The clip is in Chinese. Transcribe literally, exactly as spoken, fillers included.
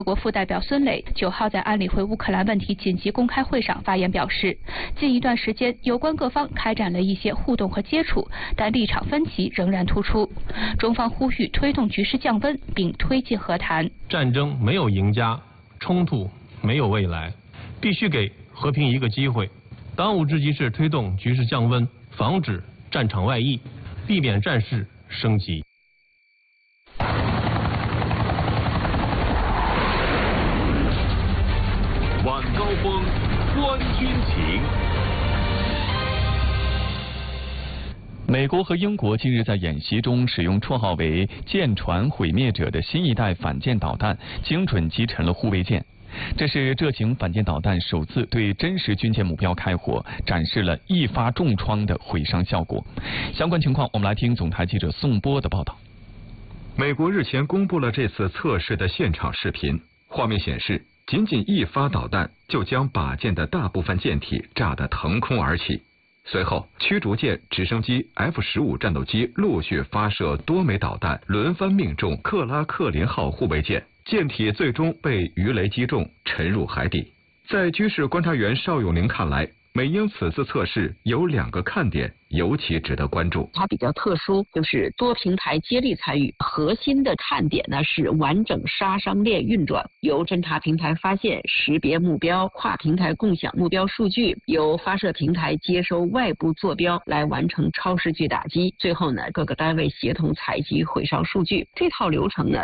国副代表孙磊九号在安理会乌克兰问题紧急公开会上发言表示，近一段时间有关各方开展了一些互动和接触，但立场分歧仍然突出。中方呼吁推动局势降温，并推进和谈。 战争没有赢家，冲突没有未来，必须给和平一个机会。当务之急是推动局势降温，防止战场外溢，避免战事升级。 晚高峰，观军情。 美国和英国近日在演习中使用绰号为“舰船毁灭者”的新一代反舰导弹，精准击沉了护卫舰。这是这型反舰导弹首次对真实军舰目标开火，展示了一发重创的毁伤效果。相关情况，我们来听总台记者宋波的报道。 美国日前公布了这次测试的现场视频，画面显示，仅仅一发导弹就将靶舰的大部分舰体炸得腾空而起。随后，驱逐舰、直升机、F 十五 战斗机陆续发射多枚导弹，轮番命中克拉克林号护卫舰，舰体最终被鱼雷击中，沉入海底。在军事观察员邵永宁看来，美英此次测试有两个看点，尤其值得关注。 它比较特殊，就是多平台接力参与，核心的看点呢是完整杀伤链运转，由侦察平台发现、识别目标，跨平台共享目标数据，由发射平台接收外部坐标来完成超视距打击，最后呢各个单位协同采集毁伤数据。这套流程呢